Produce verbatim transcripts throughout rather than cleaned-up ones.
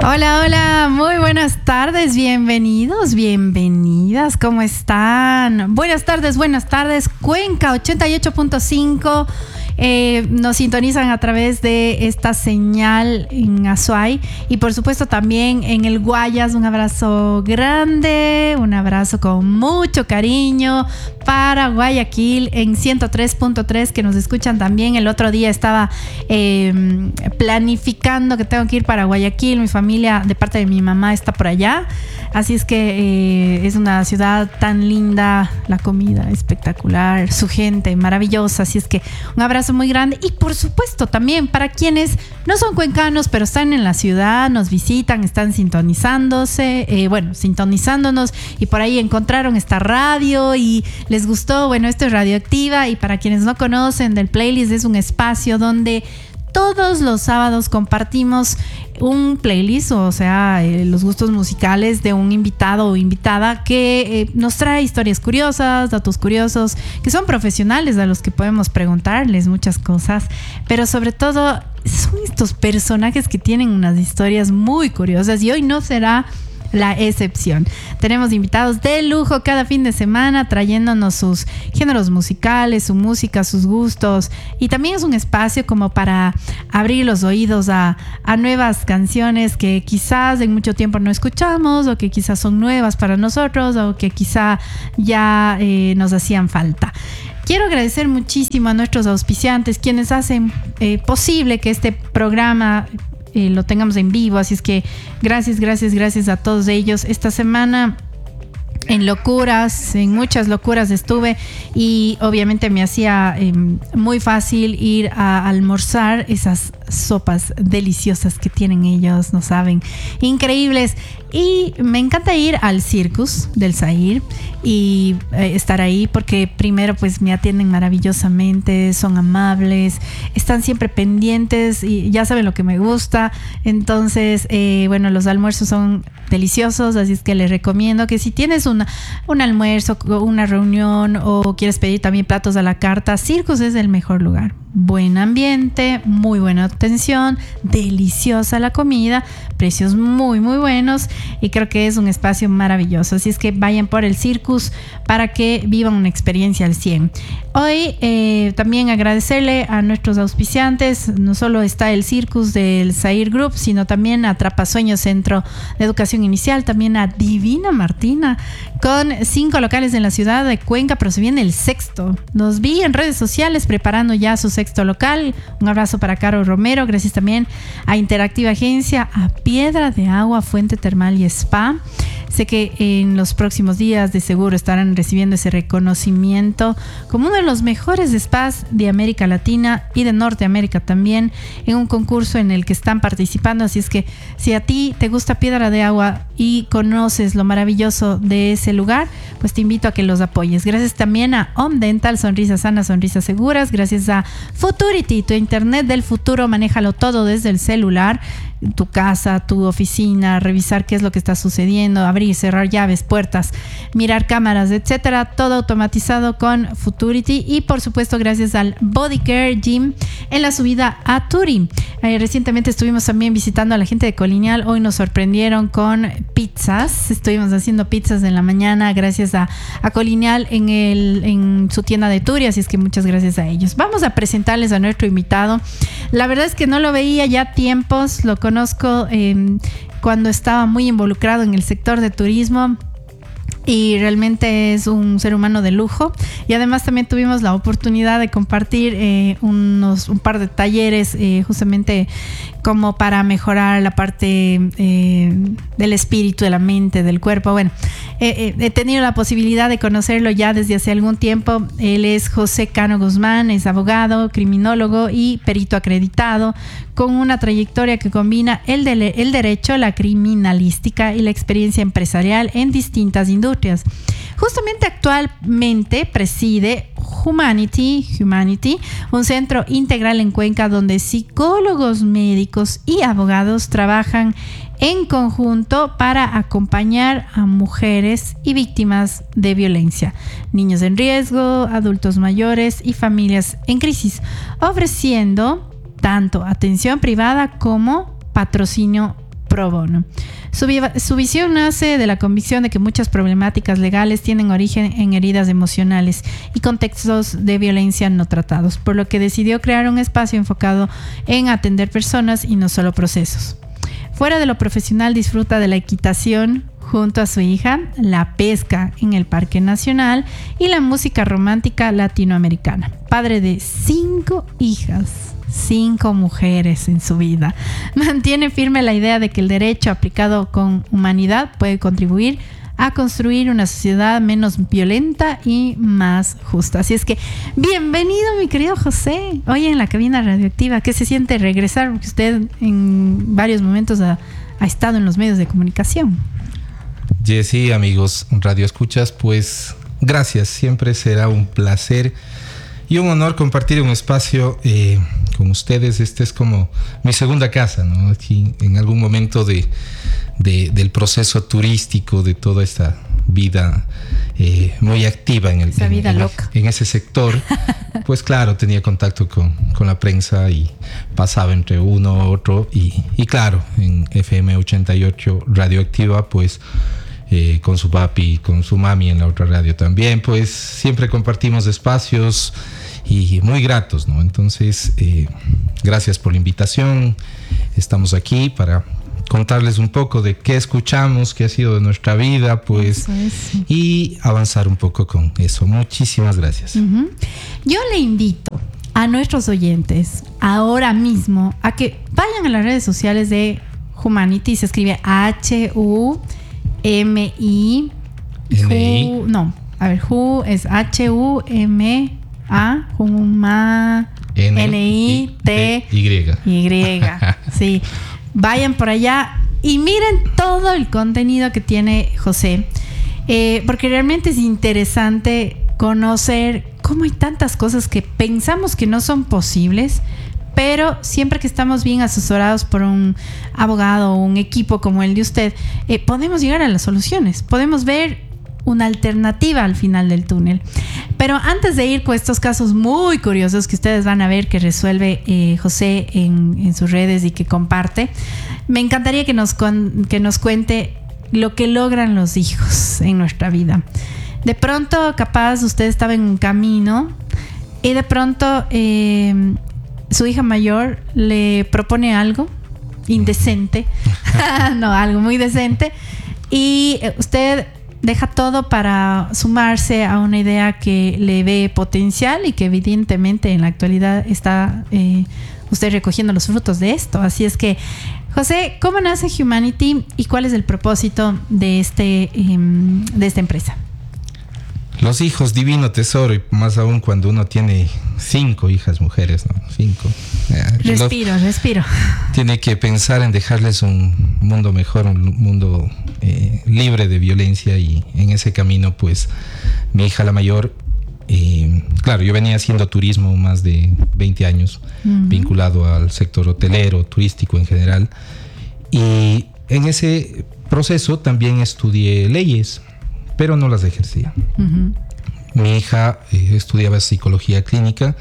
Hola, hola, muy buenas tardes, bienvenidos, bienvenidas, ¿cómo están? Buenas tardes, buenas tardes, Cuenca ochenta y ocho punto cinco. Eh, nos sintonizan a través de esta señal en Azuay y por supuesto también en el Guayas. Un abrazo grande, un abrazo con mucho cariño para Guayaquil en ciento tres punto tres, que nos escuchan también. El otro día estaba eh, planificando que tengo que ir para Guayaquil. Mi familia de parte de mi mamá está por allá, así es que eh, es una ciudad tan linda, la comida espectacular, su gente maravillosa, así es que un abrazo muy grande. Y por supuesto también para quienes no son cuencanos pero están en la ciudad, nos visitan, están sintonizándose, eh, bueno, sintonizándonos y por ahí encontraron esta radio y les gustó. Bueno, esto es Radioactiva, y para quienes no conocen del playlist, es un espacio donde todos los sábados compartimos un playlist, o sea, eh, los gustos musicales de un invitado o invitada que eh, nos trae historias curiosas, datos curiosos, que son profesionales a los que podemos preguntarles muchas cosas, pero sobre todo son estos personajes que tienen unas historias muy curiosas, y hoy no será la excepción. Tenemos invitados de lujo cada fin de semana trayéndonos sus géneros musicales, su música, sus gustos, y también es un espacio como para abrir los oídos a, a nuevas canciones que quizás en mucho tiempo no escuchamos, o que quizás son nuevas para nosotros, o que quizá ya eh, nos hacían falta. Quiero agradecer muchísimo a nuestros auspiciantes, quienes hacen eh, posible que este programa Eh, lo tengamos en vivo, así es que gracias, gracias, gracias a todos ellos. Esta semana en locuras, en muchas locuras estuve, y obviamente me hacía eh, muy fácil ir a almorzar esas sopas deliciosas que tienen ellos, no saben, increíbles. Y me encanta ir al Circus del Zair y eh, estar ahí porque primero pues me atienden maravillosamente, son amables, están siempre pendientes y ya saben lo que me gusta. Entonces eh, bueno, los almuerzos son deliciosos, así es que les recomiendo que si tienes una, un almuerzo, una reunión, o quieres pedir también platos a la carta, Circus es el mejor lugar. Buen ambiente, muy buena atención, deliciosa la comida, precios muy muy buenos, y creo que es un espacio maravilloso, así es que vayan por el Circus para que vivan una experiencia al cien. Hoy eh, también agradecerle a nuestros auspiciantes. No solo está el Circus del Zair Group, sino también a Atrapasueños Centro de Educación Inicial, también a Divina Martina, con cinco locales en la ciudad de Cuenca, pero se viene el sexto. Los vi en redes sociales preparando ya su sexto local. Un abrazo para Caro Romero. Gracias también a Interactiva Agencia, a Piedra de Agua, Fuente Termal y Spa. Sé que en los próximos días de seguro estarán recibiendo ese reconocimiento como uno de los mejores spas de América Latina y de Norteamérica también, en un concurso en el que están participando. Así es que si a ti te gusta Piedra de Agua y conoces lo maravilloso de ese lugar, pues te invito a que los apoyes. Gracias también a Home Dental, sonrisas sanas, sonrisas seguras. Gracias a Futurity, tu internet del futuro, manéjalo todo desde el celular, tu casa, tu oficina, revisar qué es lo que está sucediendo, abrir, cerrar llaves, puertas, mirar cámaras, etcétera, todo automatizado con Futurity. Y por supuesto gracias al Body Care Gym en la subida a Turi. Eh, recientemente estuvimos también visitando a la gente de Colonial. Hoy nos sorprendieron con pizzas, estuvimos haciendo pizzas en la mañana gracias a, a Colonial en, el, en su tienda de Turi, así es que muchas gracias a ellos. Vamos a presentarles a nuestro invitado. La verdad es que no lo veía ya tiempos, lo conozco eh, cuando estaba muy involucrado en el sector de turismo, y realmente es un ser humano de lujo. Y además también tuvimos la oportunidad de compartir eh, unos, un par de talleres eh, justamente como para mejorar la parte eh, del espíritu, de la mente, del cuerpo. Bueno, eh, eh, he tenido la posibilidad de conocerlo ya desde hace algún tiempo. Él es José Cano Guzmán, es abogado, criminólogo y perito acreditado, con una trayectoria que combina el, de, el derecho, la criminalística y la experiencia empresarial en distintas industrias. Justamente actualmente preside Humanity, Humanity, un centro integral en Cuenca donde psicólogos, médicos y abogados trabajan en conjunto para acompañar a mujeres y víctimas de violencia, niños en riesgo, adultos mayores y familias en crisis, ofreciendo tanto atención privada como patrocinio pro bono. Su, su visión nace de la convicción de que muchas problemáticas legales tienen origen en heridas emocionales y contextos de violencia no tratados, por lo que decidió crear un espacio enfocado en atender personas y no solo procesos. Fuera de lo profesional, disfruta de la equitación junto a su hija, la pesca en el Parque Nacional y la música romántica latinoamericana. Padre de cinco hijas, cinco mujeres en su vida. Mantiene firme la idea de que el derecho aplicado con humanidad puede contribuir a construir una sociedad menos violenta y más justa. Así es que, bienvenido, mi querido José, hoy en la cabina radioactiva. ¿Qué se siente regresar? Porque usted en varios momentos ha, ha estado en los medios de comunicación. Jessy, amigos Radio Escuchas, pues gracias. Siempre será un placer y un honor compartir un espacio eh, con ustedes. Este es como mi segunda casa, ¿no? Aquí en algún momento de, de, del proceso turístico, de toda esta vida eh, muy activa en, el, esa vida en, loca. en ese sector, pues claro, tenía contacto con, con la prensa y pasaba entre uno u otro. Y, y claro, en F M ochenta y ocho Radioactiva, pues Eh, con su papi, con su mami en la otra radio también, pues siempre compartimos espacios y muy gratos, ¿no? Entonces, eh, gracias por la invitación. Estamos aquí para contarles un poco de qué escuchamos, qué ha sido de nuestra vida, pues, eso es. Y avanzar un poco con eso. Muchísimas gracias. Uh-huh. Yo le invito a nuestros oyentes ahora mismo a que vayan a las redes sociales de Humanity. Se escribe H U M I Who, no, a ver, Who es H U M A Huma N I T Y. Sí, vayan por allá y miren todo el contenido que tiene José, eh, porque realmente es interesante conocer cómo hay tantas cosas que pensamos que no son posibles, pero siempre que estamos bien asesorados por un abogado o un equipo como el de usted, eh, podemos llegar a las soluciones, podemos ver una alternativa al final del túnel. Pero antes de ir con estos casos muy curiosos que ustedes van a ver que resuelve eh, José en, en sus redes y que comparte, me encantaría que nos, con, que nos cuente lo que logran los hijos en nuestra vida. De pronto, capaz usted estaba en un camino y de pronto Eh, su hija mayor le propone algo indecente, no, algo muy decente, y usted deja todo para sumarse a una idea que le ve potencial y que evidentemente en la actualidad está eh, usted recogiendo los frutos de esto. Así es que, José, ¿cómo nace Humanity y cuál es el propósito de, este, eh, de esta empresa? Los hijos, divino tesoro, y más aún cuando uno tiene cinco hijas mujeres, ¿no? Cinco. Respiro, Los, respiro. Tiene que pensar en dejarles un mundo mejor, un mundo eh, libre de violencia, y en ese camino, pues, mi hija la mayor, eh, claro, yo venía haciendo turismo más de veinte años, uh-huh. vinculado al sector hotelero, turístico en general, y en ese proceso también estudié leyes, pero no las ejercía. Uh-huh. Mi hija eh, estudiaba psicología clínica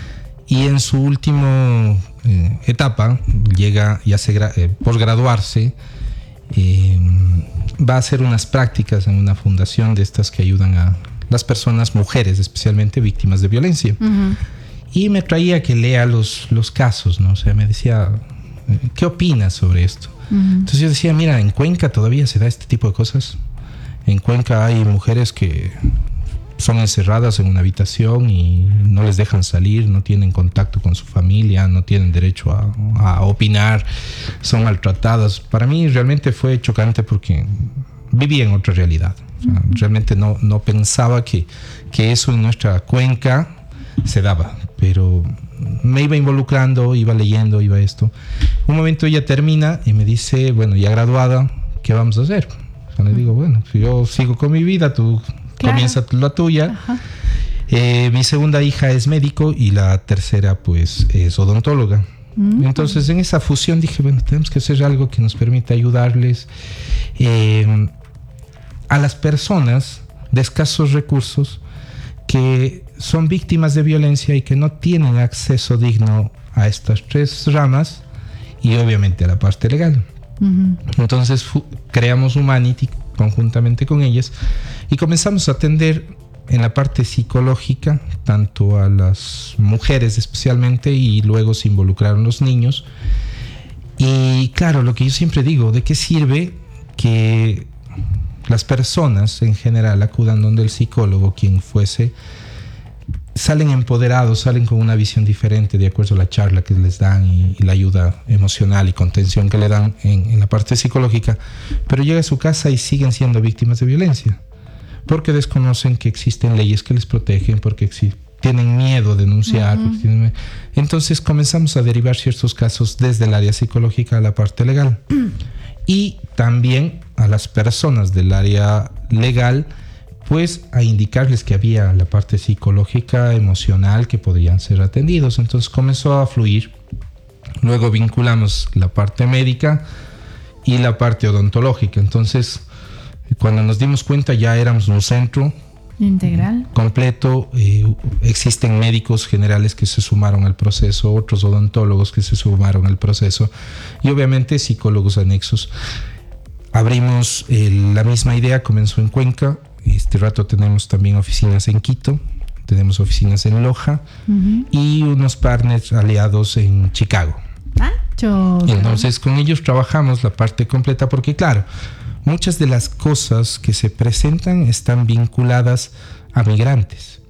y en su última eh, etapa llega ya se gra- eh, por graduarse, eh, va a hacer unas prácticas en una fundación de estas que ayudan a las personas, mujeres especialmente, víctimas de violencia. Uh-huh. Y me traía que lea los, los casos, ¿no? O sea, me decía, ¿qué opinas sobre esto? Uh-huh. Entonces yo decía, mira, en Cuenca todavía se da este tipo de cosas. En Cuenca hay mujeres que son encerradas en una habitación y no les dejan salir, no tienen contacto con su familia, no tienen derecho a, a opinar, son maltratadas. Para mí realmente fue chocante porque vivía en otra realidad. O sea, uh-huh. Realmente no, no pensaba que, que eso en nuestra Cuenca se daba, pero me iba involucrando, iba leyendo, iba esto. Un momento ella termina y me dice, bueno, ya graduada, ¿qué vamos a hacer? Le digo, bueno, yo sigo con mi vida, tú claro. comienza la tuya. Eh, mi segunda hija es médico y la tercera, pues, es odontóloga. Mm. Entonces, en esa fusión dije, bueno, tenemos que hacer algo que nos permita ayudarles eh, a las personas de escasos recursos que son víctimas de violencia y que no tienen acceso digno a estas tres ramas y obviamente a la parte legal. Uh-huh. Entonces fu- creamos Humanity conjuntamente con ellas y comenzamos a atender en la parte psicológica tanto a las mujeres especialmente, y luego se involucraron los niños. Y claro, lo que yo siempre digo, ¿de qué sirve que las personas en general acudan donde el psicólogo, quien fuese, salen empoderados, salen con una visión diferente de acuerdo a la charla que les dan y, y la ayuda emocional y contención que le dan en, en la parte psicológica, pero llega a su casa y siguen siendo víctimas de violencia porque desconocen que existen leyes que les protegen, porque exi- tienen miedo a denunciar. Uh-huh. Porque tienen... Entonces comenzamos a derivar ciertos casos desde el área psicológica a la parte legal. Uh-huh. Y también a las personas del área legal, pues a indicarles que había la parte psicológica, emocional, que podían ser atendidos. Entonces comenzó a fluir. Luego vinculamos la parte médica y la parte odontológica. Entonces, cuando nos dimos cuenta, ya éramos un centro integral completo. Eh, existen médicos generales que se sumaron al proceso, otros odontólogos que se sumaron al proceso y obviamente psicólogos anexos. Abrimos eh, la misma idea, comenzó en Cuenca. Este rato tenemos también oficinas en Quito, tenemos oficinas en Loja, uh-huh, y unos partners aliados en Chicago. Ah, yo... Entonces con ellos trabajamos la parte completa porque claro, muchas de las cosas que se presentan están vinculadas a migrantes.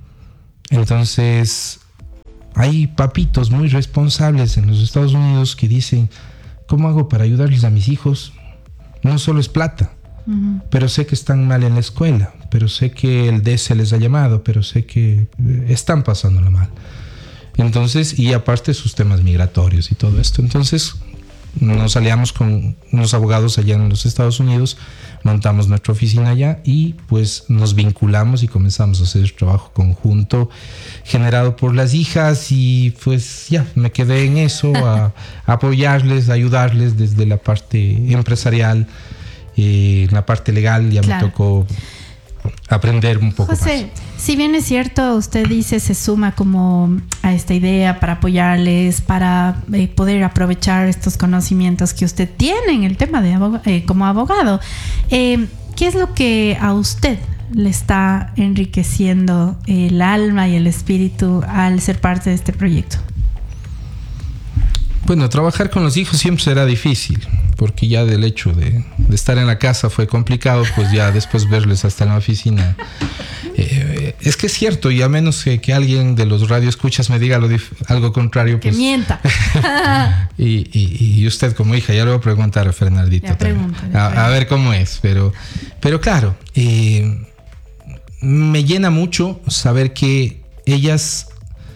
Entonces hay papitos muy responsables en los Estados Unidos que dicen, ¿cómo hago para ayudarles a mis hijos? No solo es plata. Uh-huh. Pero sé que están mal en la escuela, pero sé que el D S les ha llamado, pero sé que están pasándola mal. Entonces, y aparte sus temas migratorios y todo esto. Entonces nos aliamos con unos abogados allá en los Estados Unidos, montamos nuestra oficina allá y pues nos vinculamos y comenzamos a hacer trabajo conjunto generado por las hijas, y pues ya me quedé en eso, a, a apoyarles, a ayudarles desde la parte empresarial. Eh, en la parte legal ya claro. Me tocó aprender un poco José, más. Si bien es cierto, usted dice se suma como a esta idea para apoyarles, para eh, poder aprovechar estos conocimientos que usted tiene en el tema de abog- eh, como abogado. Eh, ¿Qué es lo que a usted le está enriqueciendo el alma y el espíritu al ser parte de este proyecto? Bueno, trabajar con los hijos siempre será difícil, porque ya del hecho de, de estar en la casa fue complicado, pues ya después verles hasta en la oficina. Eh, es que es cierto, y a menos que, que alguien de los radioescuchas me diga lo dif- algo contrario, pues... Que mienta. y, y, y usted como hija, ya le voy a preguntar a Fernandito ya pregunto, también, ya a, a ver cómo es, pero, pero claro, eh, me llena mucho saber que ellas...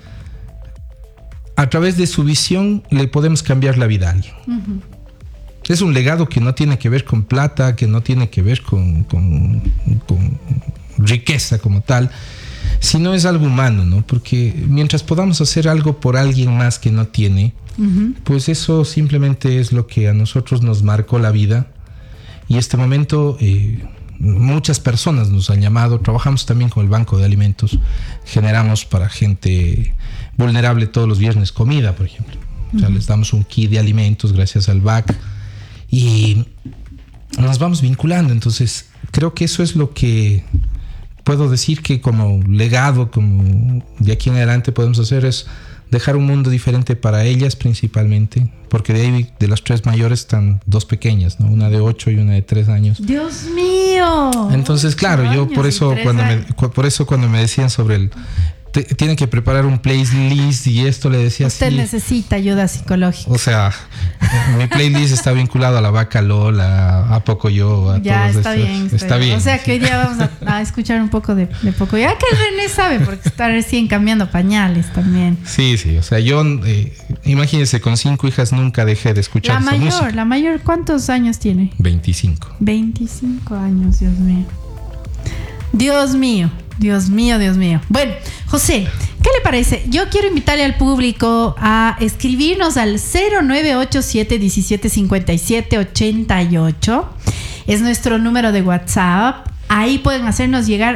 a través de su visión le podemos cambiar la vida a alguien. Uh-huh. Es un legado que no tiene que ver con plata, que no tiene que ver con, con, con riqueza como tal, sino es algo humano, ¿no? Porque mientras podamos hacer algo por alguien más que no tiene, uh-huh, pues eso simplemente es lo que a nosotros nos marcó la vida. Y este momento eh, muchas personas nos han llamado. Trabajamos también con el Banco de Alimentos. Generamos para gente vulnerable todos los viernes comida, por ejemplo. O sea, uh-huh, les damos un kit de alimentos gracias al B A C y nos vamos vinculando. Entonces, creo que eso es lo que puedo decir que como legado, como de aquí en adelante podemos hacer, es dejar un mundo diferente para ellas principalmente, porque de ahí, de las tres mayores, están dos pequeñas, ¿no? Una de ocho y una de tres años. ¡Dios mío! Entonces, claro, yo por eso cuando me, por eso cuando me decían sobre el te, tienen que preparar un playlist y esto, le decía usted así, necesita ayuda psicológica. O sea, mi playlist está vinculado a la vaca Lola, a Pocoyo, a ya, todos está estos. bien, Está, está bien. O sea que hoy día vamos a, a escuchar un poco de, de Pocoyo. Ya que René sabe, porque está recién cambiando pañales también. Sí, sí, o sea, yo, eh, imagínense, con cinco hijas nunca dejé de escuchar la esa mayor, música. La mayor, ¿cuántos años tiene? veinticinco. veinticinco años, Dios mío. Dios mío, Dios mío, Dios mío. Bueno, José, ¿qué le parece? Yo quiero invitarle al público a escribirnos al cero nueve ocho siete uno siete cinco siete ocho ocho. Es nuestro número de WhatsApp. Ahí pueden hacernos llegar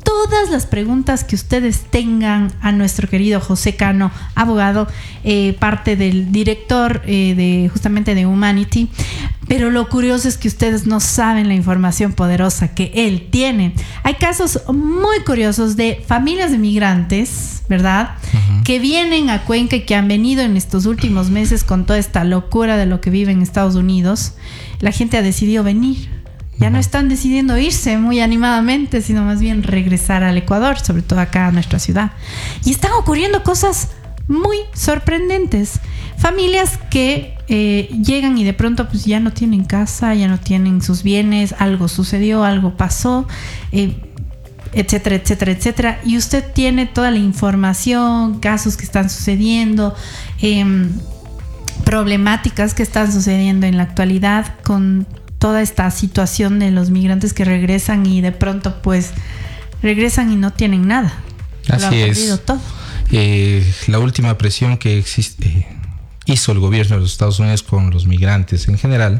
todas las preguntas que ustedes tengan a nuestro querido José Cano, abogado, eh, parte del director eh, de justamente de Humanity. Pero lo curioso es que ustedes no saben la información poderosa que él tiene. Hay casos muy curiosos de familias de migrantes, ¿verdad? Uh-huh. Que vienen a Cuenca y que han venido en estos últimos meses con toda esta locura de lo que vive en Estados Unidos. La gente ha decidido venir. Ya no están decidiendo irse muy animadamente, sino más bien regresar al Ecuador, sobre todo acá a nuestra ciudad. Y están ocurriendo cosas muy sorprendentes. Familias que eh, llegan y de pronto pues ya no tienen casa, ya no tienen sus bienes, algo sucedió, algo pasó, eh, etcétera, etcétera, etcétera. Y usted tiene toda la información, casos que están sucediendo, eh, problemáticas que están sucediendo en la actualidad con toda esta situación de los migrantes que regresan y de pronto pues regresan y no tienen nada. Así Lo han perdido es. todo. Eh, la última presión que existe, eh, hizo el gobierno de los Estados Unidos con los migrantes en general,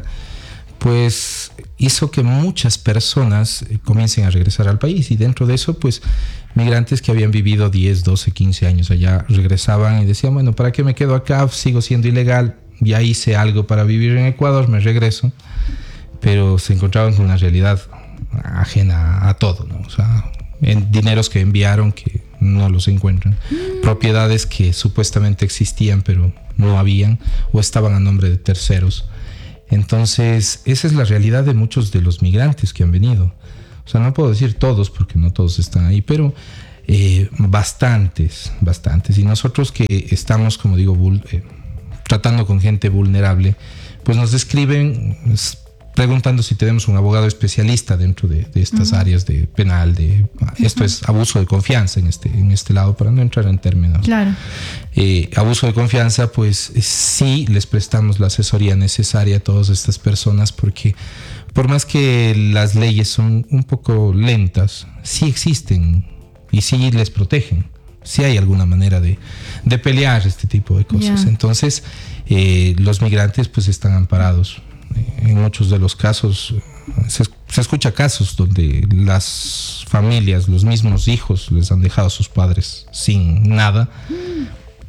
pues hizo que muchas personas eh, comiencen a regresar al país, y dentro de eso pues migrantes que habían vivido diez, doce, quince años allá regresaban y decían, bueno, ¿para qué me quedo acá? Sigo siendo ilegal, ya hice algo para vivir en Ecuador, me regreso. Pero se encontraban con una realidad ajena a todo, ¿no? O sea, en dineros que enviaron que no los encuentran, mm. propiedades que supuestamente existían pero no habían o estaban a nombre de terceros. Entonces, esa es la realidad de muchos de los migrantes que han venido. O sea, no puedo decir todos porque no todos están ahí, pero eh, bastantes, bastantes. Y nosotros que estamos, como digo, vul- eh, tratando con gente vulnerable, pues nos describen preguntando si tenemos un abogado especialista dentro de, de estas uh-huh. áreas de penal, de uh-huh. esto es abuso de confianza en este, en este lado, para no entrar en términos. Claro. Eh, abuso de confianza, pues sí les prestamos la asesoría necesaria a todas estas personas, porque por más que las leyes son un poco lentas, sí existen y sí les protegen. Sí hay alguna manera de, de pelear este tipo de cosas. Yeah. Entonces, eh, los migrantes pues están amparados. En muchos de los casos se, se escucha casos donde las familias, los mismos hijos les han dejado a sus padres sin nada, mm.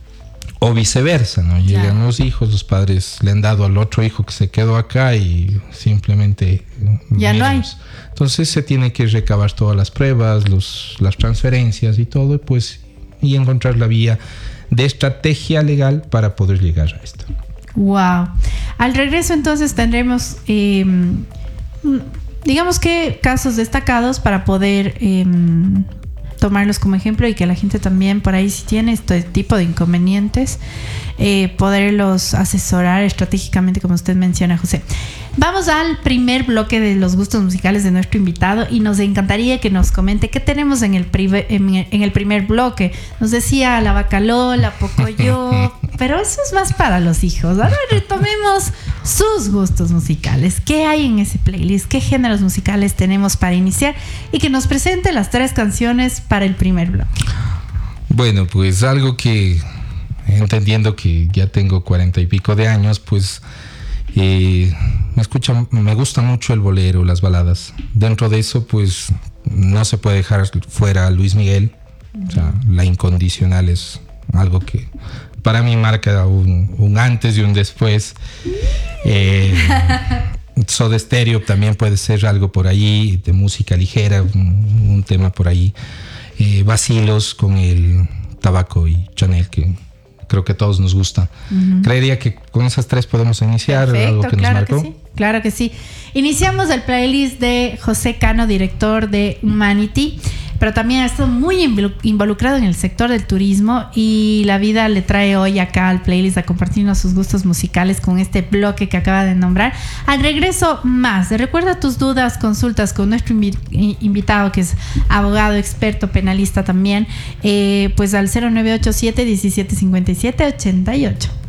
o viceversa, ¿no? Llegan claro. los hijos, los padres le han dado al otro hijo que se quedó acá y simplemente ya no hay. Entonces se tiene que recabar todas las pruebas, los, las transferencias y todo, pues, y encontrar la vía de estrategia legal para poder llegar a esto. Wow. Al regreso entonces tendremos, eh, digamos que casos destacados para poder eh, tomarlos como ejemplo, y que la gente también por ahí, si tiene este tipo de inconvenientes, eh, poderlos asesorar estratégicamente, como usted menciona, José. Vamos al primer bloque de los gustos musicales de nuestro invitado, y nos encantaría que nos comente qué tenemos en el, prive, en, en el primer bloque. Nos decía La Bacalola, Pocoyo, pero eso es más para los hijos. Ahora retomemos sus gustos musicales. ¿Qué hay en ese playlist? ¿Qué géneros musicales tenemos para iniciar? Y que nos presente las tres canciones para el primer bloque. Bueno, pues algo que, entendiendo que ya tengo cuarenta y pico de años, pues eh, me escucha, me gusta mucho el bolero, las baladas. Dentro de eso, pues no se puede dejar fuera a Luis Miguel. O sea, La Incondicional es algo que para mí marca un, un antes y un después. Eh, Soda Stereo también puede ser algo por ahí, de música ligera, un, un tema por ahí. Eh, vacilos con el Tabaco y Chanel, que creo que a todos nos gusta. Uh-huh. Creería que con esas tres podemos iniciar. Perfecto, algo que nos claro marcó. Que sí, claro que sí. Iniciamos el playlist de José Cano, director de Humanity, pero también ha estado muy involucrado en el sector del turismo, y la vida le trae hoy acá al playlist a compartirnos sus gustos musicales con este bloque que acaba de nombrar. Al regreso, más. Recuerda tus dudas, consultas con nuestro invi- invitado, que es abogado, experto, penalista también, eh, pues al cero nueve ocho siete, diecisiete cincuenta y siete, ochenta y ocho.